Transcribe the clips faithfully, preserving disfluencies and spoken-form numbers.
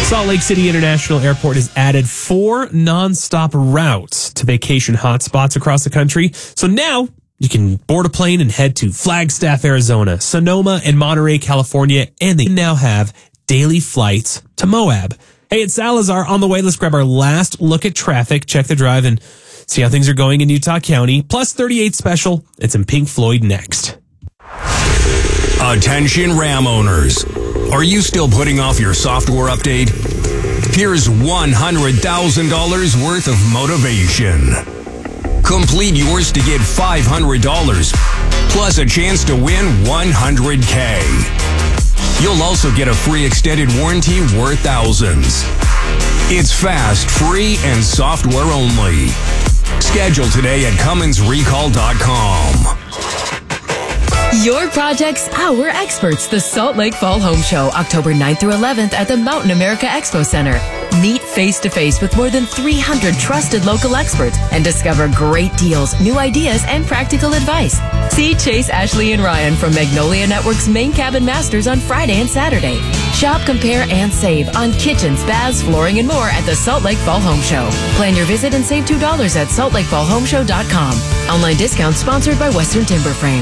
Salt Lake City International Airport has added four nonstop routes to vacation hotspots across the country. So now you can board a plane and head to Flagstaff, Arizona, Sonoma, and Monterey, California, and they now have daily flights to Moab. Hey, it's Salazar on the way. Let's grab our last look at traffic, check the drive, and see how things are going in Utah County. Plus thirty-eight special. It's in Pink Floyd next. Attention Ram owners. Are you still putting off your software update? Here's one hundred thousand dollars worth of motivation. Complete yours to get five hundred dollars, plus a chance to win one hundred K. You'll also get a free extended warranty worth thousands. It's fast, free, and software only. Schedule today at Cummins Recall dot com. Your project's our experts. The Salt Lake Fall Home Show, October ninth through eleventh at the Mountain America Expo Center. Meet face-to-face with more than three hundred trusted local experts and discover great deals, new ideas, and practical advice. See Chase, Ashley, and Ryan from Magnolia Network's Main Cabin Masters on Friday and Saturday. Shop, compare, and save on kitchens, baths, flooring, and more at the Salt Lake Fall Home Show. Plan your visit and save two dollars at salt lake fall home show dot com. Online discount sponsored by Western Timber Frame.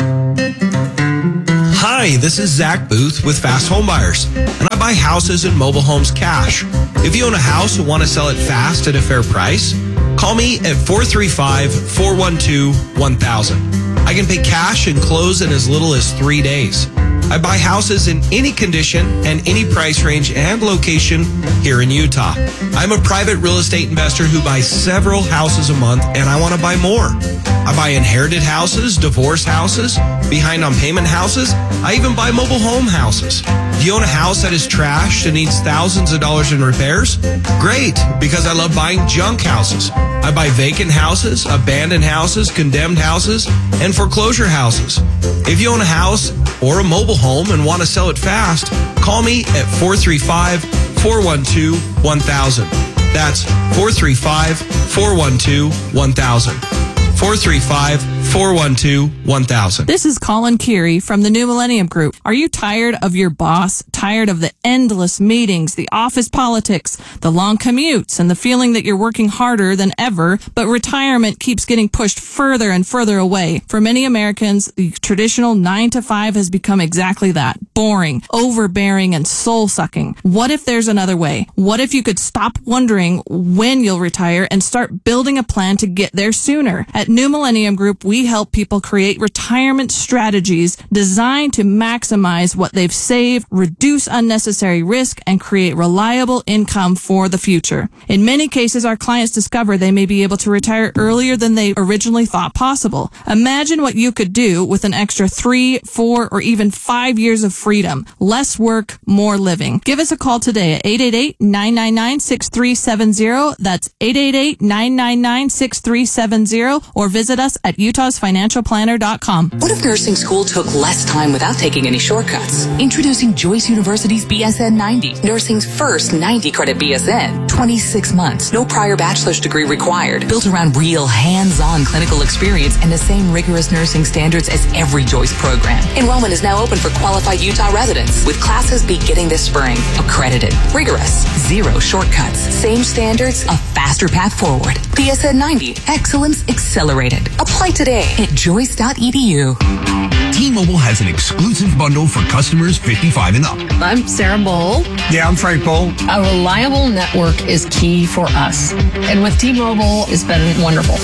Hi, this is Zach Booth with Fast Home Buyers, and I buy houses and mobile homes cash. If you own a house and want to sell it fast at a fair price, call me at four three five, four one two, one thousand. I can pay cash and close in as little as three days. I buy houses in any condition and any price range and location here in Utah. I'm a private real estate investor who buys several houses a month, and I want to buy more. I buy inherited houses, divorce houses, behind on payment houses. I even buy mobile home houses. Do you own a house that is trashed and needs thousands of dollars in repairs? Great, because I love buying junk houses. I buy vacant houses, abandoned houses, condemned houses, and foreclosure houses. If you own a house or a mobile home and want to sell it fast, call me at four three five, four one two, one thousand. That's four three five, four one two, one thousand. four three five, four one two, one thousand. This is Colin Keary from the New Millennium Group. Are you tired of your boss? Tired of the endless meetings, the office politics, the long commutes, and the feeling that you're working harder than ever, but retirement keeps getting pushed further and further away? For many Americans, the traditional nine to five has become exactly that. Boring, overbearing, and soul-sucking. What if there's another way? What if you could stop wondering when you'll retire and start building a plan to get there sooner? At New Millennium Group, we help people create retirement strategies designed to maximize what they've saved, reduce unnecessary risk, and create reliable income for the future. In many cases, our clients discover they may be able to retire earlier than they originally thought possible. Imagine what you could do with an extra three, four, or even five years of freedom. Less work, more living. Give us a call today at eight eight eight, nine nine nine, six three seven zero. That's eight eight eight, nine nine nine, six three seven zero, or visit us at utahs financial planner dot com. What if nursing school took less time without taking any shortcuts? Introducing Joyce University's B S N ninety, nursing's first ninety credit B S N. twenty-six months, no prior bachelor's degree required, built around real hands-on clinical experience and the same rigorous nursing standards as every Joyce program. Enrollment is now open for qualified Utah residents, with classes beginning this spring. Accredited, rigorous, zero shortcuts, same standards, a faster path forward. B S N ninety, excellence accelerated. Apply today at joyce dot e d u. T-Mobile has an exclusive bundle for customers fifty-five and up. I'm Sarah Bowl. Yeah, I'm Frank Bowl. A reliable network is key for us. And with T-Mobile, it's been wonderful.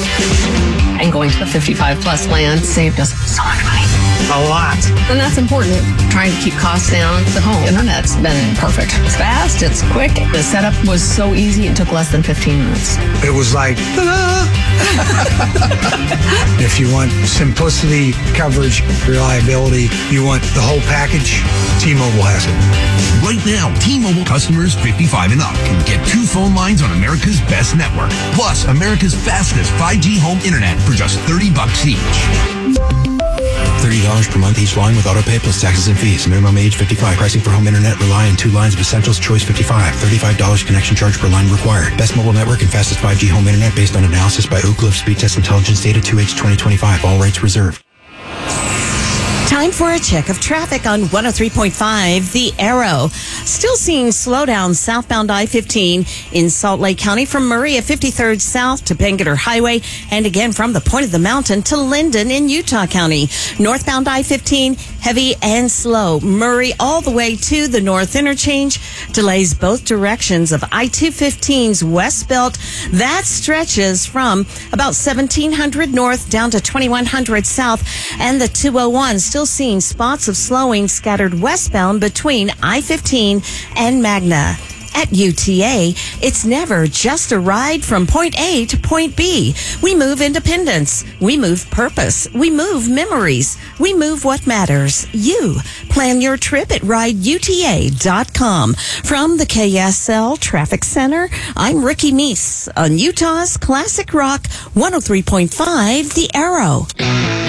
And going to the fifty-five plus plan saved us so much money. A lot. And that's important. Trying to keep costs down. The home internet's been perfect. It's fast, it's quick. The setup was so easy, it took less than fifteen minutes. It was like, ta-da! If you want simplicity, coverage, reliability, you want the whole package, T-Mobile has it. Right now, T-Mobile customers fifty-five and up can get two phone lines on America's best network, plus America's fastest five G home internet for just thirty bucks each. thirty dollars per month each line with auto pay plus taxes and fees. Minimum age fifty-five. Pricing for home internet rely on two lines of Essentials Choice fifty-five. thirty-five dollars connection charge per line required. Best mobile network and fastest five G home internet based on analysis by Oak Cliff Speed Test Intelligence Data two H twenty twenty-five. All rights reserved. Time for a check of traffic on one oh three point five, The Arrow. Still seeing slowdown southbound I fifteen in Salt Lake County from Murray at fifty-third South to Penguiter Highway, and again from the Point of the Mountain to Linden in Utah County. Northbound I fifteen, heavy and slow. Murray all the way to the North Interchange. Delays both directions of I two fifteen's West Belt. That stretches from about seventeen hundred north down to twenty-one hundred south, and the two oh one still seeing spots of slowing scattered westbound between I fifteen and Magna. At U T A, it's never just a ride from point A to point B. We move independence. We move purpose. We move memories. We move what matters. You. Plan your trip at ride U T A dot com. From the K S L Traffic Center, I'm Ricky Meese on Utah's Classic Rock one oh three point five, The Arrow.